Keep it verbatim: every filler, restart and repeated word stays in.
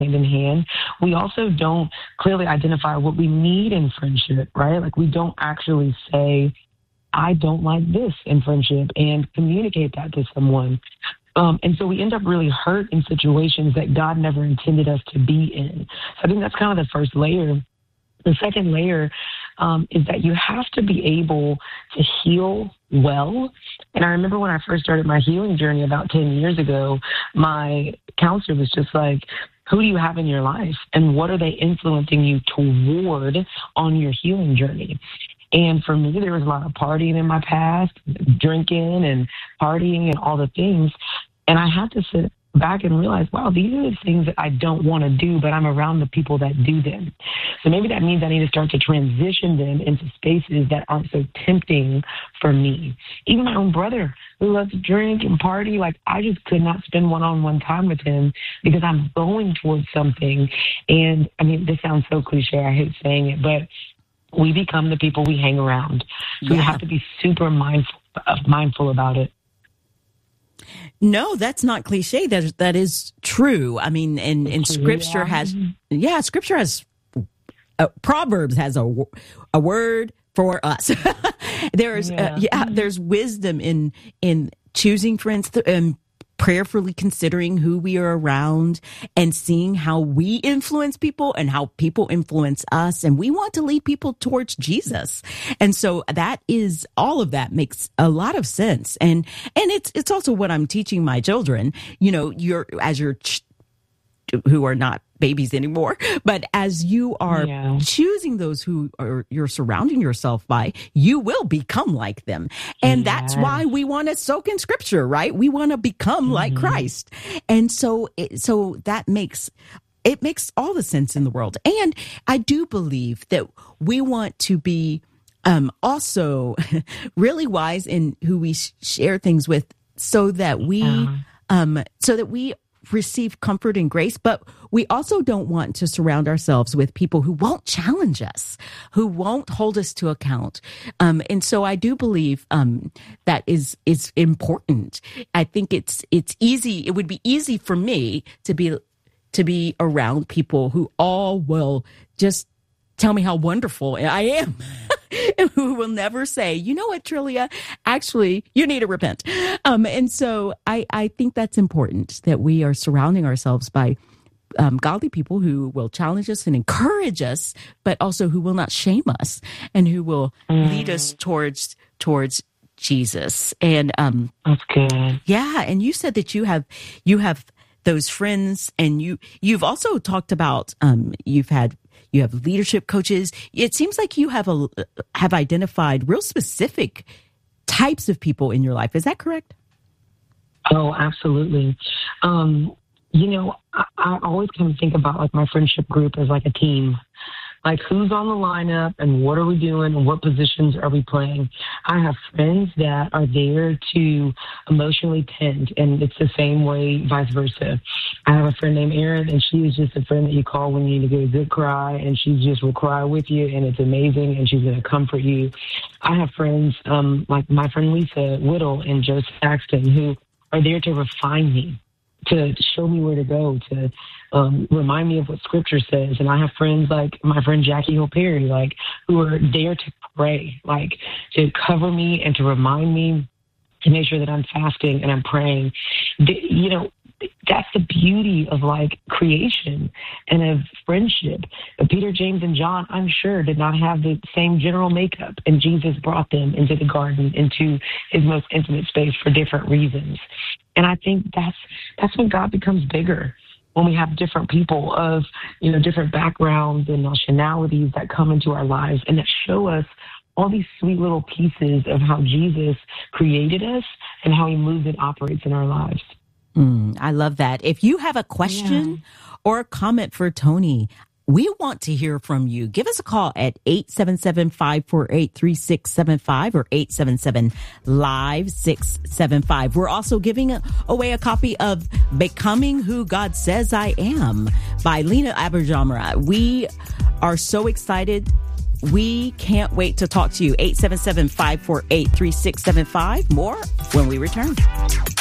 hand in hand. We also don't clearly identify what we need in friendship, right? Like we don't actually say, I don't like this in friendship and communicate that to someone. Um, and so we end up really hurt in situations that God never intended us to be in. So I think that's kind of the first layer. The second layer um, is that you have to be able to heal well. And I remember when I first started my healing journey about ten years ago, my counselor was just like, who do you have in your life? And what are they influencing you toward on your healing journey? And for me, there was a lot of partying in my past, drinking and partying and all the things. And I had to sit back and realize, wow, these are the things that I don't want to do, but I'm around the people that do them. So maybe that means I need to start to transition them into spaces that aren't so tempting for me. Even my own brother who loves to drink and party, like I just could not spend one-on-one time with him because I'm going towards something. And I mean, this sounds so cliche, I hate saying it, but we become the people we hang around. So yeah. we have to be super mindful, uh, mindful about it. No, that's not cliche. That that is true. I mean, and, and scripture yeah. has, yeah, scripture has, uh, Proverbs has a, a word for us. there's, yeah. Uh, yeah, there's wisdom in, in choosing friends th- and prayerfully considering who we are around and seeing how we influence people and how people influence us. And we want to lead people towards Jesus. And so that is, all of that makes a lot of sense. And, and it's, it's also what I'm teaching my children, you know, you're, as you're, ch- who are not babies anymore, but as you are yeah. choosing those who are you're surrounding yourself by, you will become like them. And yeah. that's why we want to soak in scripture, right? We want to become mm-hmm. like Christ. And so, it, so that makes, it makes all the sense in the world. And I do believe that we want to be um, also really wise in who we sh- share things with so that we, uh. um, so that we receive comfort and grace, but we also don't want to surround ourselves with people who won't challenge us, who won't hold us to account. Um, and so I do believe um, that is is important. I think it's it's easy. It would be easy for me to be to be around people who all will just tell me how wonderful I am. Who will never say, you know what, Trillia, actually, you need to repent. Um, and so I, I think that's important that we are surrounding ourselves by um, godly people who will challenge us and encourage us, but also who will not shame us and who will mm. lead us towards towards Jesus. And um, that's good. Yeah, and you said that you have you have those friends, and you you've also talked about um, you've had. You have leadership coaches. It seems like you have a, have identified real specific types of people in your life. Is that correct? Oh, absolutely. Um, you know, I, I always kind of think about like my friendship group as like a team. Like who's on the lineup and what are we doing and what positions are we playing? I have friends that are there to emotionally tend, and it's the same way vice versa. I have a friend named Erin, and she is just a friend that you call when you need to get a good cry, and she just will cry with you, and it's amazing, and she's going to comfort you. I have friends um, like my friend Lisa Whittle and Joe Saxton who are there to refine me, to show me where to go, to um, remind me of what scripture says. And I have friends like my friend Jackie Hill Perry, like who are there to pray, like to cover me and to remind me to make sure that I'm fasting and I'm praying. The, you know, that's the beauty of like creation and of friendship. But Peter, James, and John, I'm sure, did not have the same general makeup, and Jesus brought them into the garden, into his most intimate space for different reasons. And I think that's that's when God becomes bigger, when we have different people of, you know, different backgrounds and nationalities that come into our lives and that show us all these sweet little pieces of how Jesus created us and how he moves and operates in our lives. Mm, I love that. If you have a question yeah. or a comment for Toni, we want to hear from you. Give us a call at eight seven seven, five four eight, three six seven five or eight seven seven, live six seven five. We're also giving away a copy of Becoming Who God Says I Am by Lena Aberjamra. We are so excited. We can't wait to talk to you. eight seven seven, five four eight, three six seven five. More when we return.